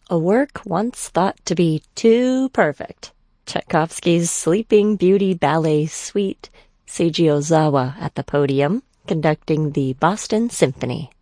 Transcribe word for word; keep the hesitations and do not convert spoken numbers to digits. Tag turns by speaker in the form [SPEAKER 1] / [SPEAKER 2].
[SPEAKER 1] A work once thought to be too perfect. Tchaikovsky's Sleeping Beauty Ballet Suite, Seiji Ozawa at the podium, conducting the Boston Symphony.